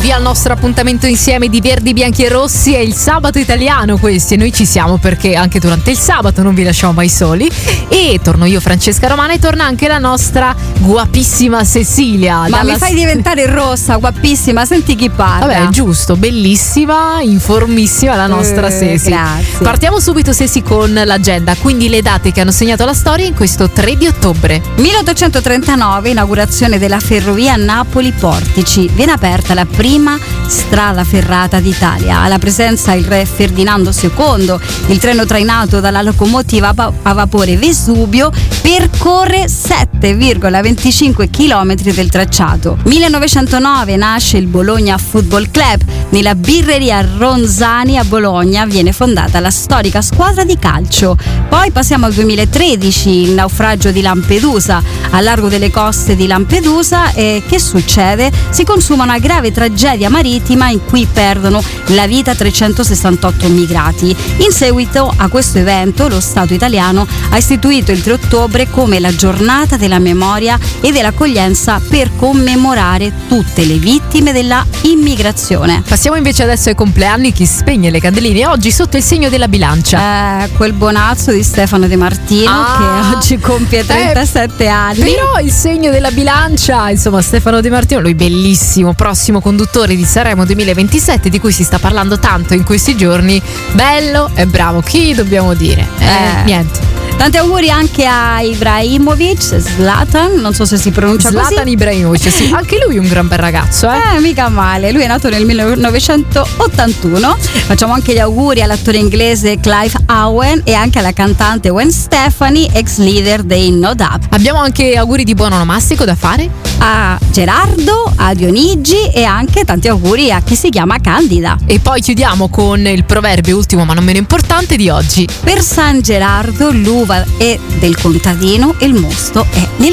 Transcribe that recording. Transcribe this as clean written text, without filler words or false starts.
via il nostro appuntamento insieme di Verdi, Bianchi e Rossi. È il sabato italiano questo e noi ci siamo perché anche durante il sabato non vi lasciamo mai soli. E torno io, Francesca Romana, e torna anche la nostra guapissima Cecilia. Ma mi fai diventare rossa, guapissima, senti chi parla. Vabbè, è giusto, bellissima, informissima la nostra Ceci. Grazie. Partiamo subito, Ceci, con l'agenda, quindi le date che hanno segnato la storia in questo 3 di ottobre. 1839, inaugurazione della ferrovia Napoli-Portici. Viene aperta la prima strada ferrata d'Italia. Alla presenza il re Ferdinando II. Il treno trainato dalla locomotiva a vapore Vesuvio percorre 7,25 km del tracciato. 1909 nasce il Bologna Football Club. Nella birreria Ronzani a Bologna viene fondata la storica squadra di calcio. Poi passiamo al 2013, il naufragio di Lampedusa. Al largo delle coste di Lampedusa, che succede? Si consuma una grave tragedia marittima in cui perdono la vita 368 immigrati. In seguito a questo evento, lo Stato italiano ha istituito il 3 ottobre come la giornata della memoria e dell'accoglienza per commemorare tutte le vittime della immigrazione. Passiamo invece adesso ai compleanni, chi spegne le candeline oggi sotto il segno della bilancia. Quel bonazzo di Stefano De Martino che oggi compie 37 anni. Però il segno della bilancia, insomma, Stefano De Martino, lui bellissimo, prossimo conduttore di Sanremo 2027, di cui si sta parlando tanto in questi giorni. Bello e bravo, chi dobbiamo dire? Niente. Tanti auguri anche a Ibrahimovic, Zlatan, non so se si pronuncia così. Zlatan Ibrahimovic, sì, anche lui un gran bel ragazzo, mica male. Lui è nato nel 1981. Facciamo anche gli auguri all'attore inglese Clive Owen e anche alla cantante Gwen Stefani, ex leader dei No Doubt. Abbiamo anche auguri di buon onomastico da fare a Gerardo, a Dionigi e anche tanti auguri a chi si chiama Candida. E poi chiudiamo con il proverbio ultimo ma non meno importante di oggi. Per San Gerardo l'uva è del contadino e il mosto è nel